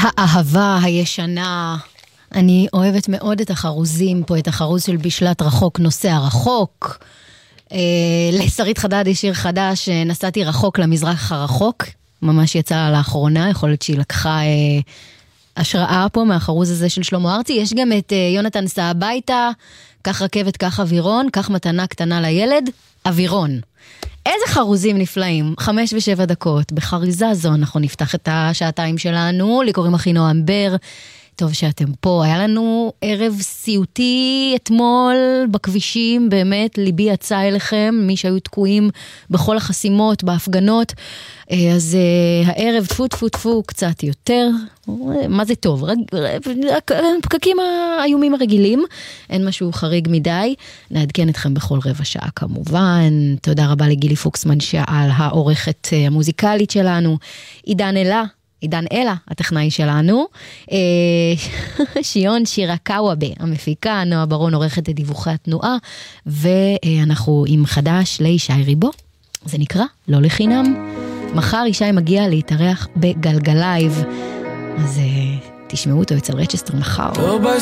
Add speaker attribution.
Speaker 1: האהבה הישנה. אני אוהבת מאוד את החרוזים פה, את החרוז של בשלט רחוק נוסע רחוק. לשרית חדד יש שיר חדש, נסעתי רחוק למזרח הרחוק, ממש יצא לאחרונה, יכול להיות שהיא לקחה השראה פה מהחרוז הזה של שלמה ארצי. יש גם את יונתן סע הביתה, כך רכבת, כך אווירון, כך מתנה קטנה לילד, אווירון. איזה חרוזים נפלאים, 5 ו7 דקות, בחריזה זו אנחנו נפתח את השעתיים שלנו, לי קוראים אחי נועם בר, טוב שאתם פה, היה לנו ערב סיוטי אתמול בכבישים, באמת ליבי יצא אליכם, מי שהיו תקועים בכל החסימות, בהפגנות, אז הערב טפו טפו טפו קצת יותר, מה זה טוב, פקקים האיומים הרגילים, אין משהו חריג מדי, נעדכן אתכם בכל רבע שעה כמובן, תודה רבה לגילי פוקסמן שעל העורכת המוזיקלית שלנו, עידן אלה, הטכנאי שלנו, שיון שירה קוואבה, המפיקה, נועה ברון עורכת את דיווחי התנועה, ואנחנו עם חדש לישי ריבו, זה נקרא לא לחינם. מחר ישי מגיע להתארח בגלגלייב, אז תשמעו אותו אצל רצ'סטר מחר.
Speaker 2: לא